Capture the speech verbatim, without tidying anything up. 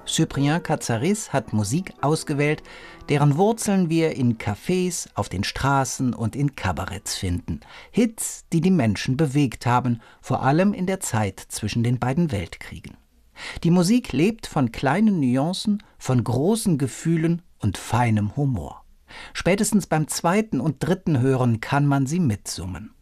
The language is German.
Cyprien Katsaris hat Musik ausgewählt, deren Wurzeln wir in Cafés, auf den Straßen und in Kabaretts finden. Hits, die die Menschen bewegt haben, vor allem in der Zeit zwischen den beiden Weltkriegen. Die Musik lebt von kleinen Nuancen, von großen Gefühlen und feinem Humor. Spätestens beim zweiten und dritten Hören kann man sie mitsummen.